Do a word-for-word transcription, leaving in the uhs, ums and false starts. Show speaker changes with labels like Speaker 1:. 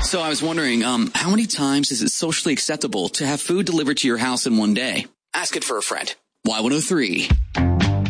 Speaker 1: So I was wondering, um, how many times is it socially acceptable to have food delivered to your house in one day? Ask it for a friend. Y one oh three.